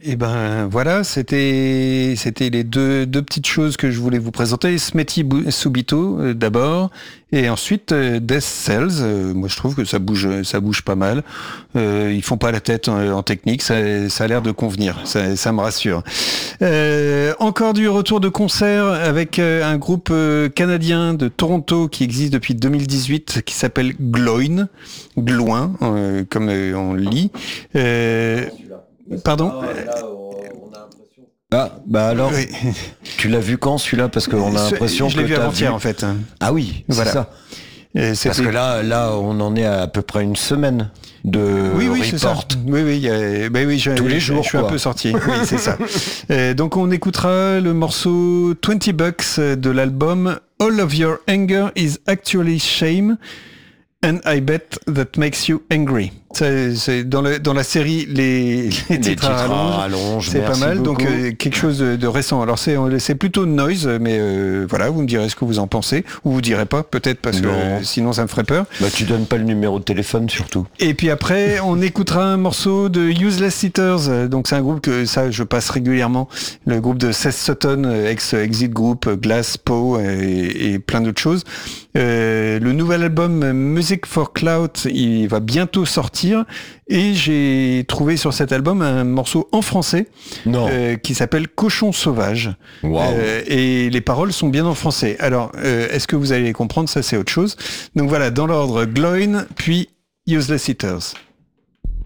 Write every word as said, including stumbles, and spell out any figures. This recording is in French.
Et ben voilà, c'était c'était les deux deux petites choses que je voulais vous présenter. Smetty Subito euh, d'abord, et ensuite euh, Death Cells. Euh, moi je trouve que ça bouge ça bouge pas mal. Euh, ils font pas la tête en, en technique, ça, ça a l'air de convenir. Ça, ça me rassure. Euh, encore du retour de concert avec euh, un groupe euh, canadien de Toronto qui existe depuis deux mille dix-huit, qui s'appelle Gloin, Gloin euh, comme euh, on le lit. Euh, Pardon. Ah, bah alors, oui. Tu l'as vu quand celui-là? Parce qu'on a l'impression je que l'ai vu avant-hier vu... en fait. Ah oui, c'est voilà. ça. Et Parce que là, là, on en est à, à peu près une semaine de oui, oui, report. C'est ça. Oui, oui, y a... ben oui, je, tous les jours. Je suis quoi. un peu sorti. Oui, c'est ça. Et donc, on écoutera le morceau vingt bucks de l'album All of Your Anger is Actually Shame. And I bet that makes you angry. C'est, c'est dans, le, dans la série les, les, les titres, titres à rallonge, rallonge c'est pas mal. Beaucoup. Donc euh, quelque chose de, de récent. Alors c'est, c'est plutôt noise, mais euh, voilà, vous me direz ce que vous en pensez, ou vous direz pas, peut-être parce non. que euh, sinon ça me ferait peur. Bah tu donnes pas le numéro de téléphone surtout. Et puis après, on écoutera un morceau de Useless Sitters. Donc c'est un groupe que ça je passe régulièrement, le groupe de Seth Sutton, ex Exit Group, Glass, Poe et, et plein d'autres choses. Euh, le nouvel album Music for Clout, il va bientôt sortir. Et j'ai trouvé sur cet album un morceau en français euh, qui s'appelle Cochon Sauvage. Wow. Euh, et les paroles sont bien en français. Alors, euh, est-ce que vous allez les comprendre? Ça, c'est autre chose. Donc voilà, dans l'ordre, Gloin, puis Useless Eaters.